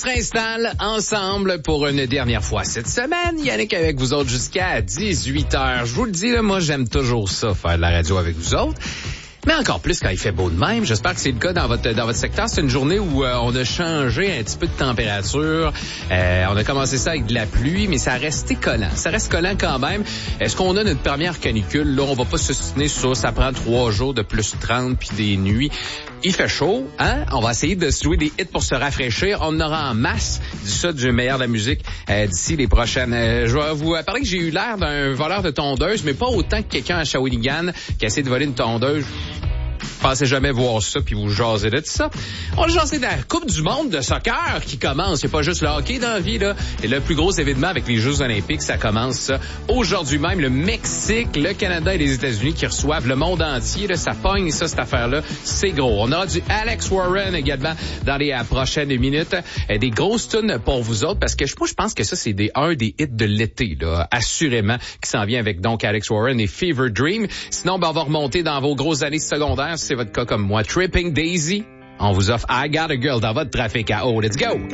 S'installe ensemble pour une dernière fois cette semaine. Yannick avec vous autres jusqu'à 18h. Je vous le dis, là, moi, j'aime toujours ça, faire de la radio avec vous autres. Mais encore plus quand il fait beau de même. J'espère que c'est le cas dans votre secteur. C'est une journée où on a changé un petit peu de température. On a commencé ça avec de la pluie, mais ça a resté collant. Ça reste collant quand même. Est-ce qu'on a notre première canicule? Là, on va pas se soutenir sur ça. Ça prend 3 jours de plus 30 puis des nuits. Il fait chaud, hein? On va essayer de se jouer des hits pour se rafraîchir. On aura en masse du meilleur de la musique d'ici les prochaines. Je vais vous parler que j'ai eu l'air d'un voleur de tondeuse, mais pas autant que quelqu'un à Shawinigan qui a essayé de voler une tondeuse. Pensez jamais voir ça puis vous jaser de ça. On va jaser de la Coupe du monde de soccer qui commence. C'est pas juste le hockey dans la vie, là. Et le plus gros événement avec les Jeux olympiques, ça commence ça. Aujourd'hui même, le Mexique, le Canada et les États-Unis qui reçoivent le monde entier. Là, ça pogne ça, cette affaire-là. C'est gros. On aura du Alex Warren également dans les prochaines minutes. Des grosses tunes pour vous autres parce que moi, je pense que ça, c'est un des hits de l'été, là. Assurément, qui s'en vient avec donc Alex Warren et Fever Dream. Sinon, on va remonter dans vos grosses années secondaires. C'est votre cas comme moi. Tripping Daisy, on vous offre I Got a Girl dans votre trafic à eau. Let's go!